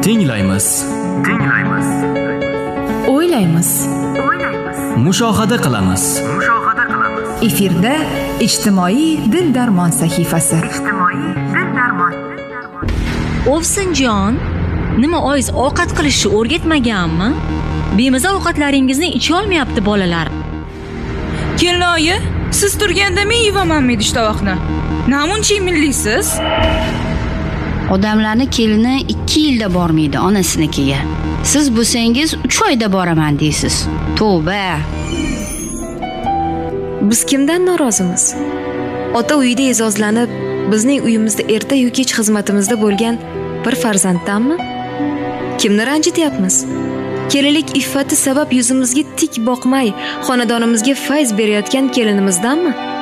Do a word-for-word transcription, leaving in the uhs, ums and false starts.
Tinglaymiz. Tinglaymiz. O'ylaymiz. O'ylaymiz. Mushohada qilamiz. Mushohada qilamiz. Efirda ijtimoiy dil darmon sahifasi. Ijtimoiy dil darmon. Ovsinjon, nima oiz ovqat qilishni o'rgatmaganmi? Bemaza ovqatlaringizni icha olmayapti bolalar. Kelinoyi, siz turganda men yevaman idish tovoqni. Namuncha millisiz? Odamlarning kelini ikki yilda bormaydi onasinikiga. Siz bo'lsangiz uch oyda boraman deysiz. Tavba. Biz kimdan norozimiz? Ota uyida e'zozlanib, bizning uyimizda erta-yu kech xizmatimizda bo'lgan bir farzanddanmi? Kimni ranjityapmiz? Kelinlik iffati sabab yuzimizga tik boqmay, xonadonimizga fayz berayotgan kelinimizdanmi?